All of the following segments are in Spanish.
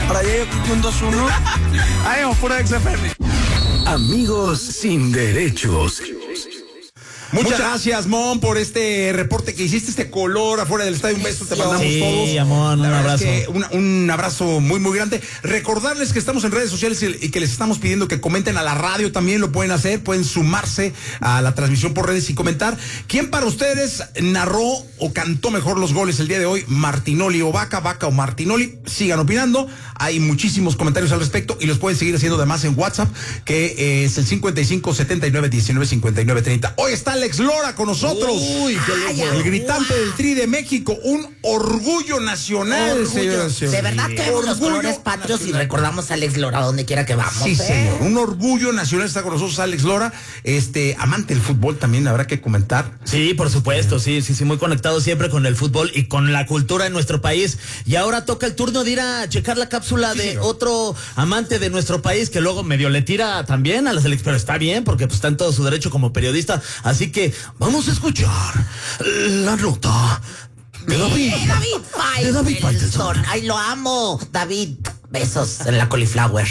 Ahora ya yo un 2-1. Ahí vamos, pura XFM. Amigos sin derechos. Muchas gracias, Mon, por este reporte que hiciste, este color afuera del estadio. Un beso, te mandamos todos. Sí, Amon, un abrazo. Un abrazo muy, muy grande. Recordarles que estamos en redes sociales y que les estamos pidiendo que comenten a la radio, también lo pueden hacer, pueden sumarse a la transmisión por redes y comentar. ¿Quién para ustedes narró o cantó mejor los goles el día de hoy? ¿Martinoli o Vaca o Martinoli? Sigan opinando, hay muchísimos comentarios al respecto y los pueden seguir haciendo además en WhatsApp, que es el 55 79 19 59 30. Hoy está Alex Lora con nosotros. Uy, qué loco. El gritante del Tri de México, un orgullo nacional, señoras y señores. De verdad tenemos los colores patrios y recordamos a Alex Lora donde quiera que vamos. Sí, señor, un orgullo nacional está con nosotros Alex Lora, amante del fútbol también, habrá que comentar. Sí, por supuesto, sí, muy conectado siempre con el fútbol y con la cultura de nuestro país. Y ahora toca el turno de ir a checar la cápsula de otro amante de nuestro país que luego medio le tira también a la selección, pero está bien porque pues está en todo su derecho como periodista. Así que vamos a escuchar la nota de David Faitelson. Ay, lo amo, David. Besos en la cauliflower.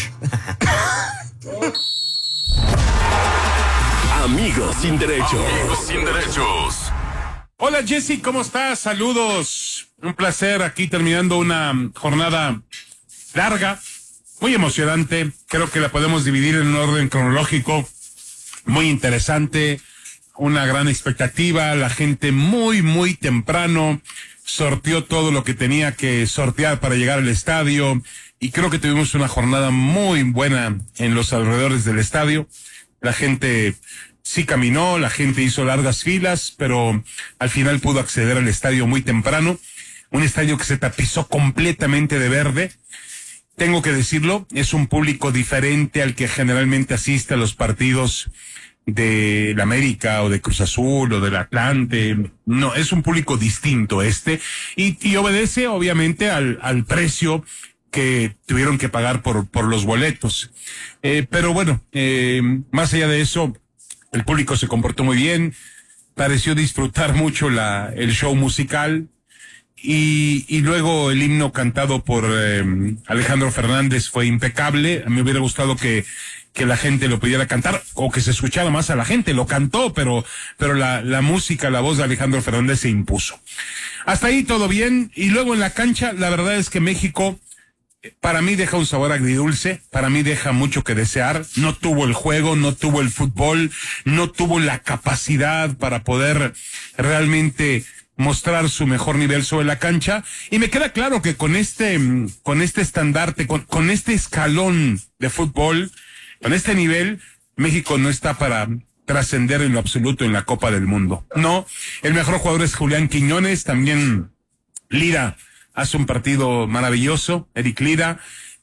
Amigos sin derechos. Amigos sin derechos. Hola Jessy, ¿cómo estás? Saludos. Un placer aquí terminando una jornada larga, muy emocionante. Creo que la podemos dividir en un orden cronológico muy interesante. Una gran expectativa, la gente muy, muy temprano sorteó todo lo que tenía que sortear para llegar al estadio y creo que tuvimos una jornada muy buena en los alrededores del estadio. La gente sí caminó, la gente hizo largas filas, pero al final pudo acceder al estadio muy temprano. Un estadio que se tapizó completamente de verde. Tengo que decirlo, es un público diferente al que generalmente asiste a los partidos de la América o de Cruz Azul o del Atlante. No, es un público distinto y obedece obviamente al precio que tuvieron que pagar por los boletos. Pero bueno, más allá de eso, el público se comportó muy bien, pareció disfrutar mucho el show musical y luego el himno cantado por Alejandro Fernández fue impecable. A mí me hubiera gustado que la gente lo pudiera cantar o que se escuchara más a la gente. Lo cantó, pero la música, la voz de Alejandro Fernández se impuso. Hasta ahí todo bien. Y luego en la cancha, la verdad es que México, para mí deja un sabor agridulce, para mí deja mucho que desear. No tuvo el juego, no tuvo el fútbol, no tuvo la capacidad para poder realmente mostrar su mejor nivel sobre la cancha, y me queda claro que con este estandarte, con este escalón de fútbol, con este nivel, México no está para trascender en lo absoluto en la Copa del Mundo. No, el mejor jugador es Julián Quiñones, también Lira hace un partido maravilloso, Eric Lira,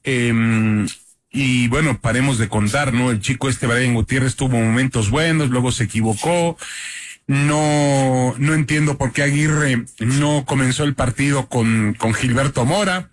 y bueno, paremos de contar, ¿no? El chico Brian Gutiérrez tuvo momentos buenos, luego se equivocó. No entiendo por qué Aguirre no comenzó el partido con Gilberto Mora,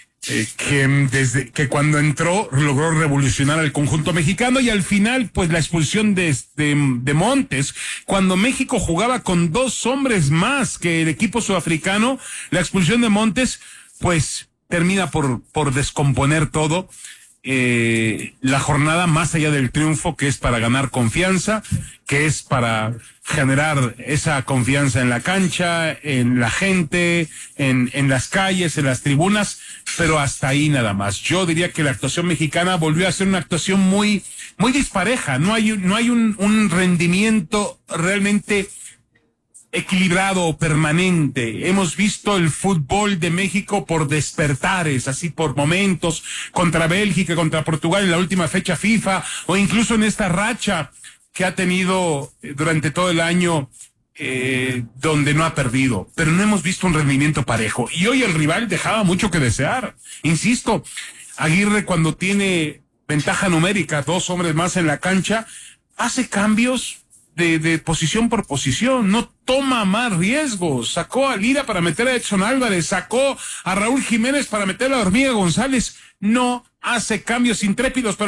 que cuando entró logró revolucionar al conjunto mexicano, y al final pues la expulsión de Montes, cuando México jugaba con 2 hombres más que el equipo sudafricano, la expulsión de Montes pues termina por descomponer todo. La jornada, más allá del triunfo, que es para ganar confianza, que es para generar esa confianza en la cancha, en la gente, en las calles, en las tribunas, pero hasta ahí nada más. Yo diría que la actuación mexicana volvió a ser una actuación muy, muy dispareja. No hay un rendimiento realmente equilibrado o permanente. Hemos visto el fútbol de México por despertares, así por momentos, contra Bélgica, contra Portugal en la última fecha FIFA, o incluso en esta racha que ha tenido durante todo el año, donde no ha perdido, pero no hemos visto un rendimiento parejo. Y hoy el rival dejaba mucho que desear. Insisto, Aguirre, cuando tiene ventaja numérica, 2 hombres más en la cancha, hace cambios de posición por posición, no toma más riesgos. Sacó a Lira para meter a Edson Álvarez, sacó a Raúl Jiménez para meter a la Hormiga González. No hace cambios intrépidos, pero